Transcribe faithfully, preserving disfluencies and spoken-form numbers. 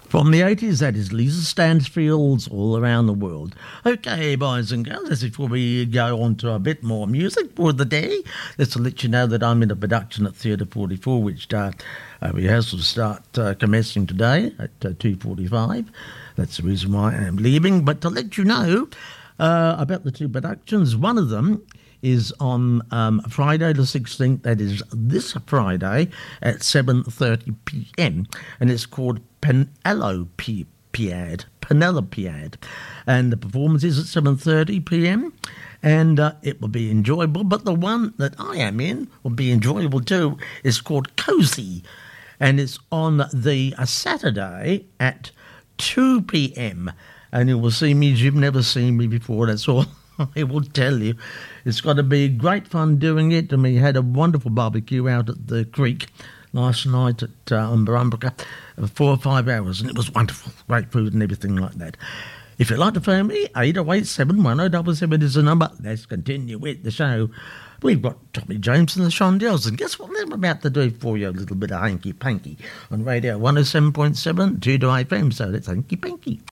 From the eighties, that is Lisa Stansfield's All Around the World. Okay, boys and girls, as before we go on to a bit more music for the day, let's let you know that I'm in a production at Theatre forty-four, which uh, uh, rehearsals start uh, commencing today at uh, two forty-five. That's the reason why I am leaving. But to let you know uh, about the two productions, one of them is on um, Friday the sixteenth, that is this Friday at seven thirty p.m, and it's called Penelopiad, Penelopiad, and the performance is at seven thirty p.m, and uh, it will be enjoyable. But the one that I am in will be enjoyable too. It's called Cozy, and it's on the uh, Saturday at two p.m, and you will see me as you've never seen me before, that's all I will tell you. It's got to be great fun doing it, and we had a wonderful barbecue out at the creek last night at uh, Umbrumbrica for four or five hours, and it was wonderful. Great food and everything like that. If you'd like to phone me, eight oh eight, seven one oh seven seven is the number. Let's continue with the show. We've got Tommy James and the Shondells, and guess what they're about to do for you? A little bit of hanky-panky on Radio one oh seven point seven, Judo F M, so let's hanky-panky.